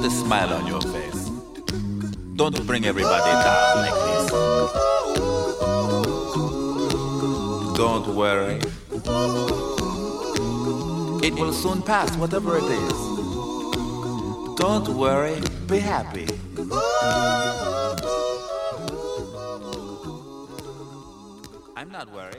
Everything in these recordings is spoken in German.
a smile on your face. Don't bring everybody down like this. Don't worry. It will soon pass, whatever it is. Don't worry, be happy. I'm not worried.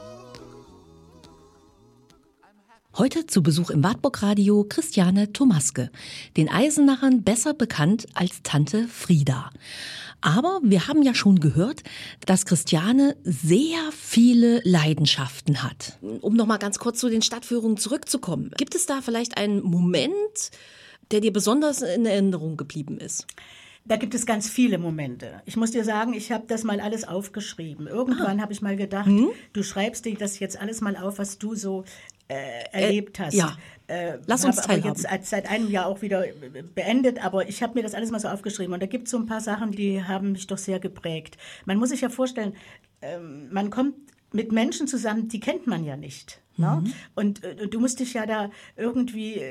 Heute zu Besuch im Wartburg-Radio Christiane Thomaske, den Eisenachern besser bekannt als Tante Frieda. Aber wir haben ja schon gehört, dass Christiane sehr viele Leidenschaften hat. Um noch mal ganz kurz zu den Stadtführungen zurückzukommen. Gibt es da vielleicht einen Moment, der dir besonders in Erinnerung geblieben ist? Da gibt es ganz viele Momente. Ich muss dir sagen, ich habe das mal alles aufgeschrieben. Irgendwann habe ich mal gedacht, du schreibst dir das jetzt alles mal auf, was du so erlebt hast. Ja, lass uns teilhaben. Aber jetzt seit einem Jahr auch wieder beendet, aber ich habe mir das alles mal so aufgeschrieben. Und da gibt es so ein paar Sachen, die haben mich doch sehr geprägt. Man muss sich ja vorstellen, man kommt mit Menschen zusammen, die kennt man ja nicht. Ne? Und du musst dich ja da irgendwie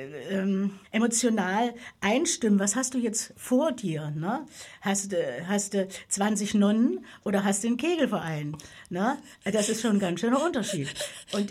emotional einstimmen. Was hast du jetzt vor dir? Ne? Hast du 20 Nonnen oder hast du einen Kegelverein? Ne? Das ist schon ein ganz schöner Unterschied. Und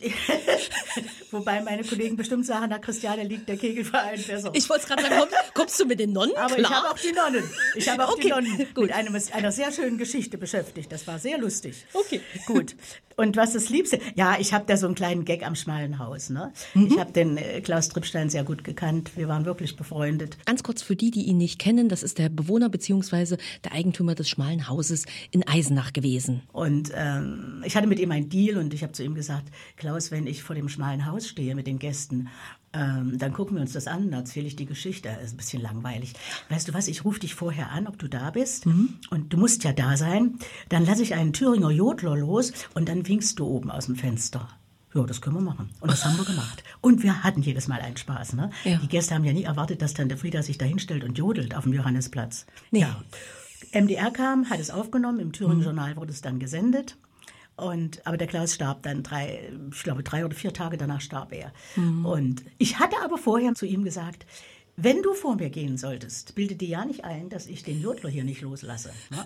wobei meine Kollegen bestimmt sagen, na Christiane, liegt der Kegelverein besser. Ich wollte es gerade sagen, kommst du mit den Nonnen? Aber Klar. ich habe auch die Nonnen. Ich habe auch Okay, die Nonnen gut. mit einer sehr schönen Geschichte beschäftigt. Das war sehr lustig. Okay. Gut. Und was das Liebste? Ja, ich habe da so einen kleinen Gag am schmalen Haus. Ne? Ich habe den Klaus Trippstein sehr gut gekannt. Wir waren wirklich befreundet. Ganz kurz für die ihn nicht kennen, das ist der Bewohner bzw. der Eigentümer des schmalen Hauses in Eisenach gewesen. Und ich hatte mit ihm einen Deal und ich habe zu ihm gesagt, Klaus, wenn ich vor dem schmalen Haus stehe mit den Gästen, dann gucken wir uns das an, dann erzähle ich die Geschichte. Das ist ein bisschen langweilig. Weißt du was, ich rufe dich vorher an, ob du da bist. Und du musst ja da sein. Dann lasse ich einen Thüringer Jodler los und dann winkst du oben aus dem Fenster. Ja, das können wir machen. Und das haben wir gemacht. Und wir hatten jedes Mal einen Spaß. Ne? Ja. Die Gäste haben ja nie erwartet, dass Tante Frieda sich da hinstellt und jodelt auf dem Johannesplatz. Nee. Ja. MDR kam, hat es aufgenommen, im Thüringer Journal wurde es dann gesendet. Aber der Klaus starb dann 3 oder 4 Tage danach starb er. Und ich hatte aber vorher zu ihm gesagt, wenn du vor mir gehen solltest, bilde dir ja nicht ein, dass ich den Jodler hier nicht loslasse. Ne?